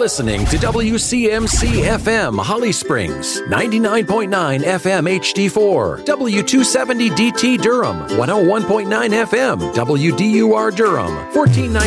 listening to WCMC FM Holly Springs, 99.9 FM HD4, W270 DT Durham, 101.9 FM WDUR Durham, 1490